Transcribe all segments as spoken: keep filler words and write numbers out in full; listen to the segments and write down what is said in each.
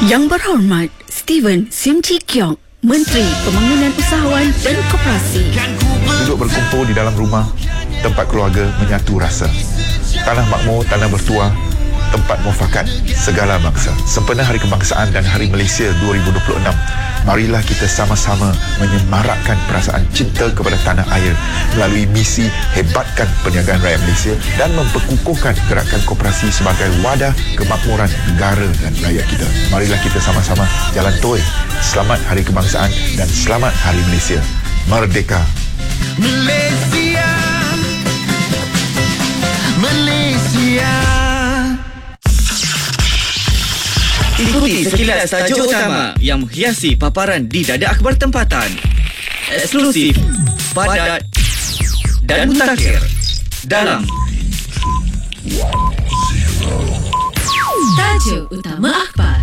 Yang berhormat Steven Sim Chi Kiong, Menteri Pembangunan Usahawan dan Koperasi. Duduk berkumpul di dalam rumah, tempat keluarga menyatu rasa. Tanah makmur, tanah bertuah, tempat mufakat segala bangsa. Sempena Hari Kebangsaan dan Hari Malaysia dua ribu dua puluh enam, marilah kita sama-sama menyemarakkan perasaan cinta kepada tanah air melalui misi hebatkan perniagaan rakyat Malaysia dan memperkukuhkan gerakan koperasi sebagai wadah kemakmuran negara dan rakyat kita. Marilah kita sama-sama jalan toy. Selamat Hari Kebangsaan dan selamat Hari Malaysia. Merdeka! Malaysia, Malaysia. Ikuti sekilas tajuk utama yang menghiasi paparan di Dada Akhbar Tempatan. Eksklusif, padat dan mutakhir dalam Tajuk Utama Akhbar.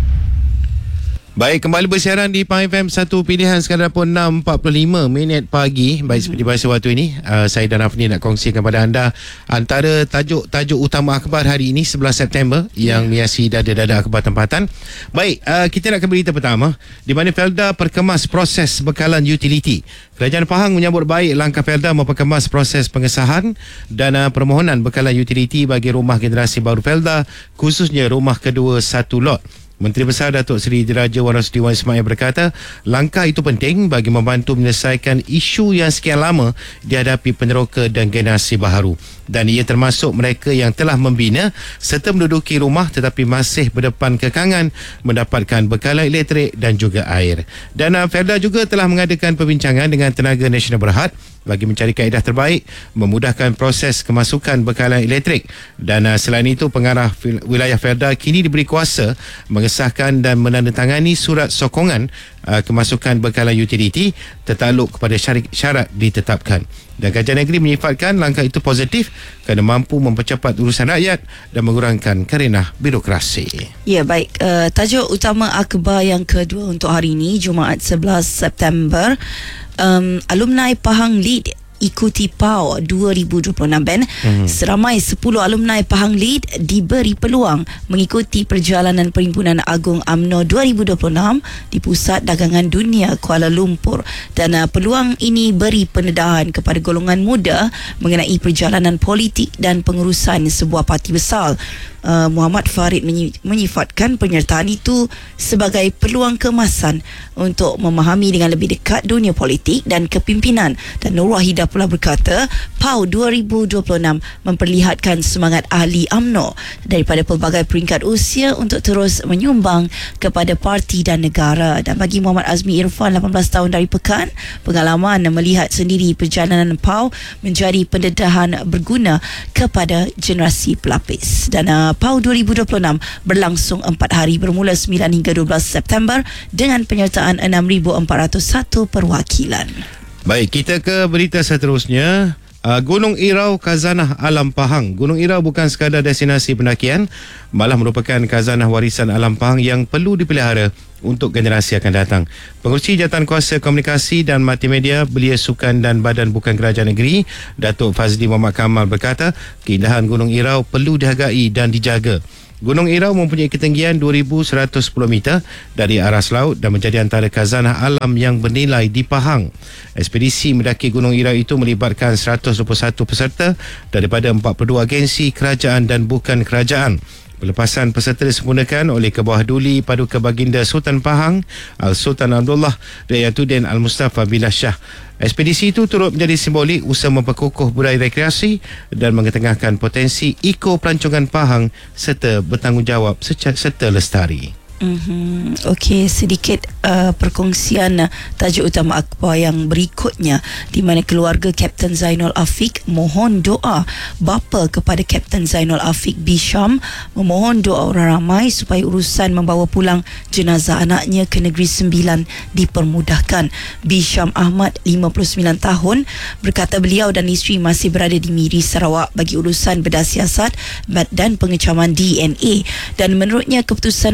Baik, kembali bersiaran di Pahang F M satu pilihan sekarang pun enam empat puluh lima minit pagi. Baik, seperti biasa waktu ini uh, saya dan Afni nak kongsikan kepada anda antara tajuk-tajuk utama akhbar hari ini sebelas September yang menghiasi Dada-Dada Akhbar Tempatan. Baik, uh, kita nak ke berita pertama di mana Felda perkemas proses bekalan utiliti. Kerajaan Pahang menyambut baik langkah Felda memperkemas proses pengesahan dan uh, permohonan bekalan utiliti bagi rumah generasi baru Felda, khususnya rumah kedua satu lot. Menteri Besar Datuk Seri Diraja Wan Rosli Wan Ismail berkata, langkah itu penting bagi membantu menyelesaikan isu yang sekian lama dihadapi peneroka dan generasi baharu. Dan ia termasuk mereka yang telah membina serta menduduki rumah tetapi masih berdepan kekangan mendapatkan bekalan elektrik dan juga air. Dan uh, Felda juga telah mengadakan perbincangan dengan Tenaga Nasional Berhad bagi mencari kaedah terbaik memudahkan proses kemasukan bekalan elektrik. Dan uh, selain itu, pengarah wilayah Felda kini diberi kuasa mengesahkan dan menandatangani surat sokongan uh, kemasukan bekalan utiliti tertakluk kepada syarat, syarat ditetapkan. Dan Kerajaan Negeri menyifatkan langkah itu positif kerana mampu mempercepat urusan rakyat dan mengurangkan kerenah birokrasi. Ya, baik. Uh, tajuk utama akhbar yang kedua untuk hari ini, Jumaat sebelas September. Um, alumni Pahang Lead ikuti P A U dua ribu dua puluh enam Ben. Hmm. Seramai sepuluh alumni Pahang Lead diberi peluang mengikuti perjalanan Perhimpunan Agung U M N O dua ribu dua puluh enam di Pusat Dagangan Dunia Kuala Lumpur. Dan uh, peluang ini beri pendedahan kepada golongan muda mengenai perjalanan politik dan pengurusan sebuah parti besar. Uh, Muhammad Farid menyifatkan penyertaan itu sebagai peluang keemasan untuk memahami dengan lebih dekat dunia politik dan kepimpinan. Dan Nur Wahidah pula berkata, P A U dua ribu dua puluh enam memperlihatkan semangat ahli U M N O daripada pelbagai peringkat usia untuk terus menyumbang kepada parti dan negara. Dan bagi Muhammad Azmi Irfan, lapan belas tahun dari Pekan, pengalaman melihat sendiri perjalanan P A U menjadi pendedahan berguna kepada generasi pelapis. Dan uh, P A U dua ribu dua puluh enam berlangsung empat hari bermula sembilan hingga dua belas September dengan penyertaan enam ribu empat ratus satu perwakilan. Baik, kita ke berita seterusnya. Uh, Gunung Irau Khazanah Alam Pahang. Gunung Irau bukan sekadar destinasi pendakian, malah merupakan khazanah warisan alam Pahang yang perlu dipelihara untuk generasi akan datang. Pengerusi Jawatankuasa Komunikasi dan Multimedia, Belia Sukan dan Badan Bukan Kerajaan Negeri, Datuk Fazli Muhammad Kamal berkata, keindahan Gunung Irau perlu dihargai dan dijaga. Gunung Irau mempunyai ketinggian dua ribu seratus sepuluh meter dari aras laut dan menjadi antara khazanah alam yang bernilai di Pahang. Ekspedisi mendaki Gunung Irau itu melibatkan seratus dua puluh satu peserta daripada empat puluh dua agensi kerajaan dan bukan kerajaan. Pelepasan peserta disempurnakan oleh Kebawah Duli Paduka Baginda Sultan Pahang Al-Sultan Abdullah Riyatuddin Al-Mustafa Billah Shah. Ekspedisi itu turut menjadi simbolik usaha memperkukuh budaya rekreasi dan mengetengahkan potensi eko pelancongan Pahang serta bertanggungjawab serta lestari. Mm-hmm. Okey, sedikit uh, perkongsian uh, tajuk utama akhbar yang berikutnya, di mana keluarga Kapten Zainul Afiq mohon doa bapa kepada Kapten Zainul Afiq Bisham, memohon doa orang ramai supaya urusan membawa pulang jenazah anaknya ke Negeri Sembilan dipermudahkan. Bisham Ahmad, lima puluh sembilan tahun, berkata beliau dan isteri masih berada di Miri, Sarawak bagi urusan bedah siasat dan pengecaman D N A. Dan menurutnya keputusan rasmi di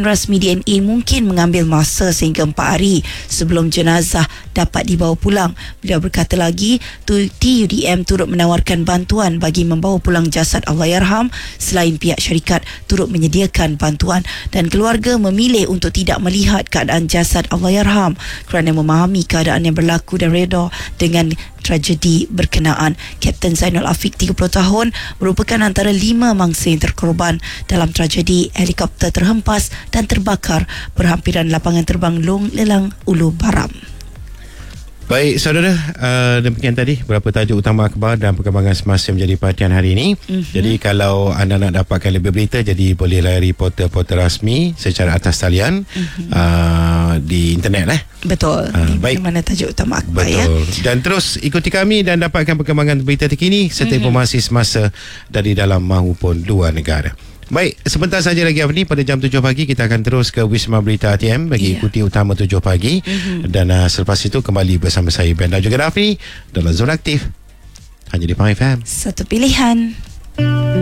D N A mungkin mengambil masa sehingga empat hari sebelum jenazah dapat dibawa pulang. Beliau berkata lagi, T U D M turut menawarkan bantuan bagi membawa pulang jasad Allahyarham selain pihak syarikat turut menyediakan bantuan, dan keluarga memilih untuk tidak melihat keadaan jasad Allahyarham kerana memahami keadaan yang berlaku dan reda dengan tragedi berkenaan. Kapten Zainul Afiq, tiga puluh tahun, merupakan antara lima mangsa yang terkorban dalam tragedi helikopter terhempas dan terbakar berhampiran lapangan terbang Long Lelang Ulu Baram. Baik saudara, uh, demikian tadi beberapa tajuk utama akhbar dan perkembangan semasa menjadi perhatian hari ini. Mm-hmm. Jadi kalau anda nak dapatkan lebih berita, jadi boleh layari portal-portal rasmi secara atas talian mm-hmm. uh, di internet eh. Betul. Uh, di baik. mana tajuk utama akhbar. Betul. Ya. Dan terus ikuti kami dan dapatkan perkembangan berita terkini serta mm-hmm. informasi semasa dari dalam maupun luar negara. Baik, sebentar saja lagi apa ni, pada jam tujuh pagi kita akan terus ke Wisma Berita R T M bagi yeah. ikuti utama tujuh pagi mm-hmm. dan uh, selepas itu kembali bersama saya Ben dan juga Rafni dalam Zona Aktif hanya di Pang F M. Satu pilihan.